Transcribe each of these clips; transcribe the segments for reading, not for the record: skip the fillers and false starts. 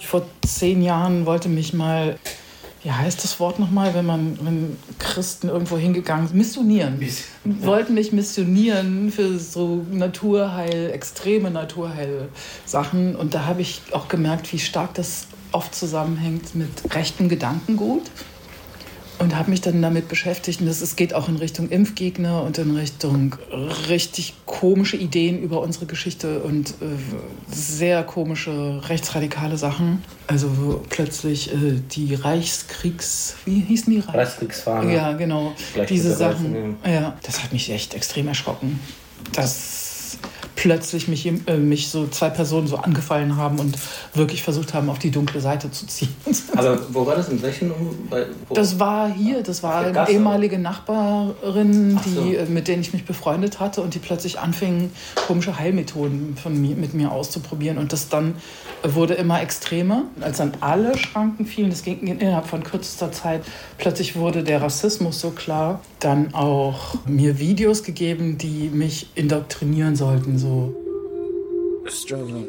Vor 10 Jahren wollte mich mal, wie heißt das Wort nochmal, wenn Christen irgendwo hingegangen sind? Missionieren. Wollten mich missionieren für so Naturheil, extreme Naturheil-Sachen. Und da habe ich auch gemerkt, wie stark das oft zusammenhängt mit rechtem Gedankengut. Und habe mich dann damit beschäftigt. Und es geht auch in Richtung Impfgegner und in Richtung richtig komische Ideen über unsere Geschichte und sehr komische rechtsradikale Sachen. Also plötzlich die wie hießen die? Reichskriegsfahne. Ja, genau. Diese Sachen. Ja, das hat mich echt extrem erschrocken. Dass plötzlich mich so 2 Personen so angefallen haben und wirklich versucht haben, auf die dunkle Seite zu ziehen. Aber wo war das? In welchen? Das war hier. Das war eine ehemalige Nachbarin, mit denen ich mich befreundet hatte und die plötzlich anfingen, komische Heilmethoden mit mir auszuprobieren. Und das dann wurde immer extremer. Als dann alle Schranken fielen, das ging innerhalb von kürzester Zeit, plötzlich wurde der Rassismus so klar, dann auch mir Videos gegeben, die mich indoktrinieren sollten, so. Struggling.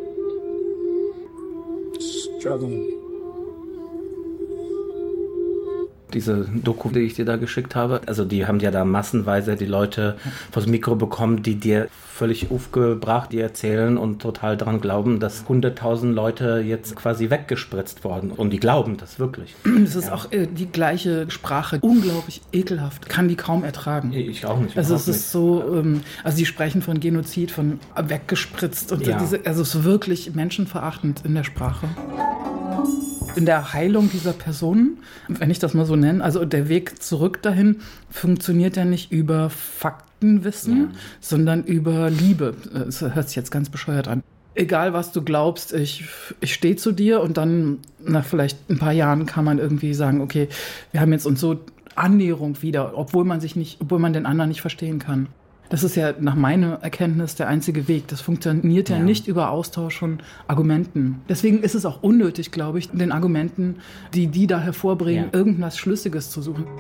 Diese Doku, die ich dir da geschickt habe, also die haben ja da massenweise die Leute vors Mikro bekommen, die dir völlig aufgebracht, die erzählen und total daran glauben, dass 100.000 Leute jetzt quasi weggespritzt wurden. Und die glauben das wirklich. Es ist auch die gleiche Sprache, unglaublich ekelhaft, kann die kaum ertragen. Ich auch nicht. Also es ist so, also die sprechen von Genozid, von weggespritzt und also es ist wirklich menschenverachtend in der Sprache. In der Heilung dieser Personen, wenn ich das mal so nenne, also der Weg zurück dahin funktioniert ja nicht über Faktenwissen, sondern über Liebe. Das hört sich jetzt ganz bescheuert an. Egal, was du glaubst, ich stehe zu dir und dann nach vielleicht ein paar Jahren kann man irgendwie sagen, okay, wir haben jetzt uns so Annäherung wieder, obwohl man den anderen nicht verstehen kann. Das ist ja nach meiner Erkenntnis der einzige Weg. Das funktioniert ja nicht über Austausch von Argumenten. Deswegen ist es auch unnötig, glaube ich, den Argumenten, die da hervorbringen, irgendwas Schlüssiges zu suchen.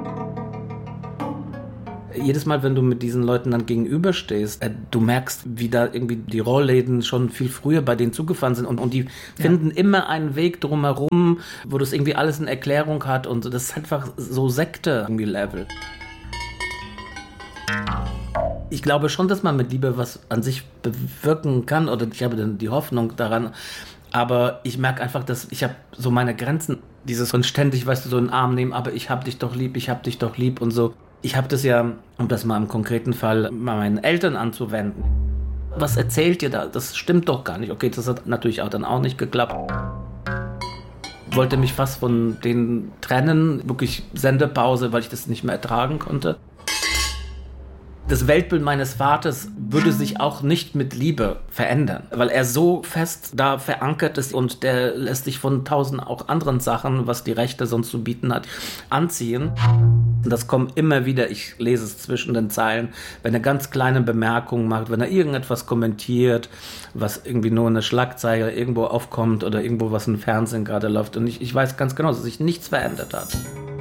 Jedes Mal, wenn du mit diesen Leuten dann gegenüberstehst, du merkst, wie da irgendwie die Rollläden schon viel früher bei denen zugefahren sind und die finden immer einen Weg drumherum, wo das irgendwie alles eine Erklärung hat und das ist einfach so Sekte-Level. Ich glaube schon, dass man mit Liebe was an sich bewirken kann oder ich habe dann die Hoffnung daran, aber ich merke einfach, dass ich habe so meine Grenzen, dieses und ständig, weißt du, so einen Arm nehmen, aber ich habe dich doch lieb und so. Ich habe das ja, um das mal im konkreten Fall mal meinen Eltern anzuwenden. Was erzählt ihr da? Das stimmt doch gar nicht. Okay, das hat natürlich auch dann auch nicht geklappt. Ich wollte mich fast von denen trennen, wirklich Sendepause, weil ich das nicht mehr ertragen konnte. Das Weltbild meines Vaters würde sich auch nicht mit Liebe verändern, weil er so fest da verankert ist und der lässt sich von 1000 auch anderen Sachen, was die Rechte sonst zu bieten hat, anziehen. Und das kommt immer wieder, ich lese es zwischen den Zeilen, wenn er ganz kleine Bemerkungen macht, wenn er irgendetwas kommentiert, was irgendwie nur eine Schlagzeile irgendwo aufkommt oder irgendwo was im Fernsehen gerade läuft. Und ich weiß ganz genau, dass sich nichts verändert hat.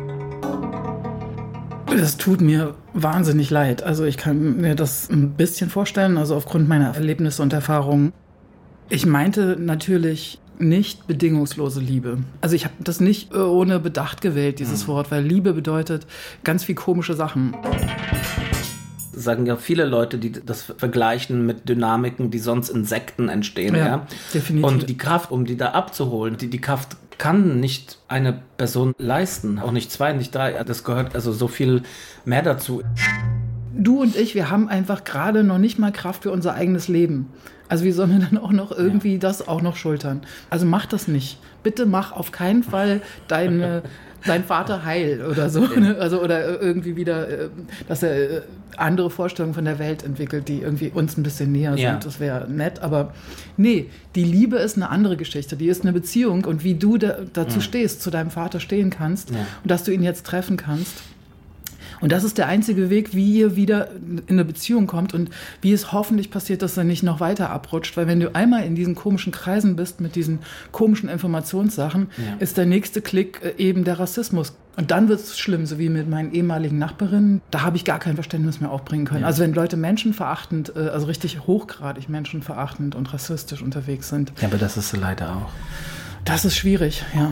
Das tut mir wahnsinnig leid. Also ich kann mir das ein bisschen vorstellen, also aufgrund meiner Erlebnisse und Erfahrungen. Ich meinte natürlich nicht bedingungslose Liebe. Also ich habe das nicht ohne Bedacht gewählt, dieses Wort, weil Liebe bedeutet ganz viel komische Sachen. Sagen ja viele Leute, die das vergleichen mit Dynamiken, die sonst in Sekten entstehen. Ja, definitiv. Und die Kraft, um die da abzuholen, die Kraft kann nicht eine Person leisten. Auch nicht 2, nicht 3. Das gehört also so viel mehr dazu. Du und ich, wir haben einfach gerade noch nicht mal Kraft für unser eigenes Leben. Also wie sollen wir dann auch noch irgendwie das auch noch schultern? Also mach das nicht. Bitte mach auf keinen Fall dein Vater heil oder so. Ne? Also, oder irgendwie wieder, dass er andere Vorstellungen von der Welt entwickelt, die irgendwie uns ein bisschen näher sind. Das wäre nett. Aber nee, die Liebe ist eine andere Geschichte. Die ist eine Beziehung. Und wie du dazu stehst, zu deinem Vater stehen kannst und dass du ihn jetzt treffen kannst. Und das ist der einzige Weg, wie ihr wieder in eine Beziehung kommt und wie es hoffentlich passiert, dass er nicht noch weiter abrutscht. Weil wenn du einmal in diesen komischen Kreisen bist mit diesen komischen Informationssachen, ist der nächste Klick eben der Rassismus. Und dann wird es schlimm, so wie mit meinen ehemaligen Nachbarinnen. Da habe ich gar kein Verständnis mehr aufbringen können. Ja. Also wenn Leute menschenverachtend, also richtig hochgradig menschenverachtend und rassistisch unterwegs sind. Ja, aber das ist leider auch. Das ist schwierig, ja.